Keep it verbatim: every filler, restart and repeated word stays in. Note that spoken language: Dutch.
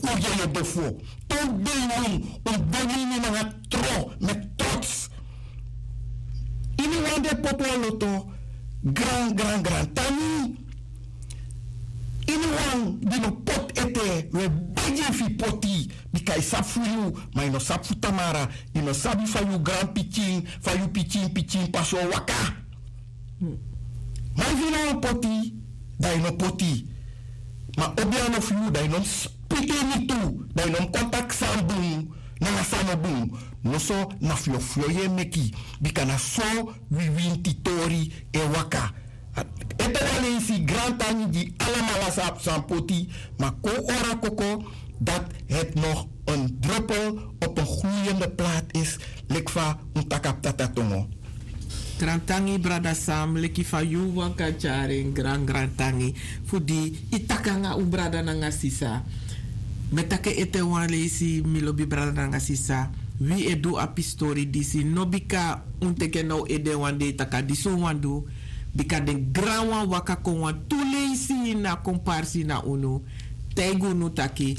je je defo. Ton bening, un bening na nga tro, met trots. Ini wande popo loto, grand, grand, grand, tani. Ini wan, di no pot ete, we beji fi poti, bika isap fuyu, ma ino sap futamara, ino sabi fa yu grand pitching, fa yu pitching, pitching, paso waka. Ma vina un poti, da ino poti. Ma obiano fiu da inom spite ni tu, da inom kontak sambung, na nasano bung. No so na fio fio ye meki, bika na so wiwin titori e waka. Ete wale isi grand tani di allemaal sap sampoti, maar ko ora koko dat het nog een druppel op een groeiende plaat is, lekva un takap tatatongo. Grantangi brada sam leki fa yu wan kachare gran grantangi fudi itakanga u brada nanga sisa metake ete wan leisi milobi brada nanga sisa wi edu api story disi nobika unteke no ede wan de taka diso wan do bika den gran wan waka kon wan tu leisi na komparsi na unu tegu nu taki